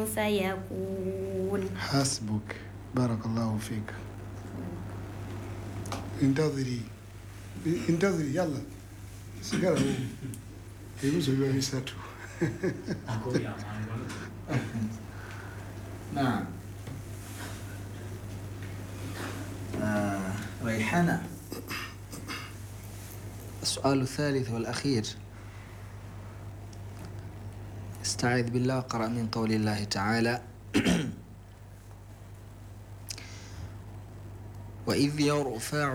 سيكون. حسبك بارك الله فيك. انتظري يلا sigara ebibuzo biba bisatu. نعم. ريحانة، السؤال الثالث والأخير. استعذ بالله، قرأ من قول الله تعالى: وإذ يرفع